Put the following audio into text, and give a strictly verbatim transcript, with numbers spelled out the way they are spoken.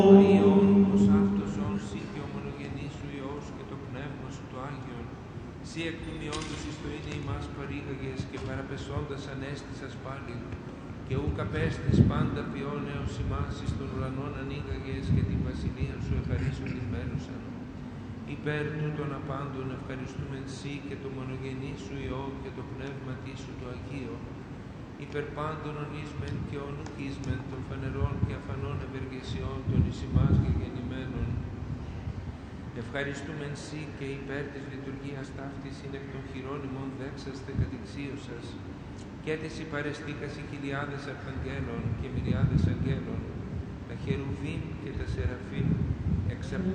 Μαριών, ως αυτός όνσι και ο μονογενής σου Υιός και το Πνεύμα σου το Άγιον, σύ εκ του μειόντος εις το είναι ημάς παρήγαγες και παραπεσόντας ανέστησας πάλι, και ούκ απέστης πάντα ποιόν έως ημάς εις των ουρανών ανοίγαγες και την βασιλεία σου ευχαρίσουν την μέρουσαν. Υπέρ τούτων απάντων ευχαριστούμεν σύ και το μονογενή σου Υιό και το Πνεύμα σου το Αγίο, υπέρ πάντων ονείσμεν και ονουκίσμεν των φανερών και αφανών ευεργεσιών των εις ημάς γεγεννημένων. Ευχαριστούμεν σύ και υπέρ της λειτουργίας ταύτης είναι εκ των χειρών ημών δέξαστε κατηξίωσας, και της υπαρεστήκασι χιλιάδες αρχαγγέλων και μυριάδες αγγέλων, τα χερουβίμ και τα σεραφείμ, εξ